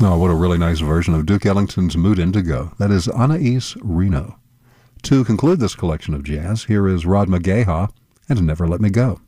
Oh, what a really nice version of Duke Ellington's Mood Indigo. That is Anais Reno. To conclude this collection of jazz, here is Rod McGaha and Never Let Me Go.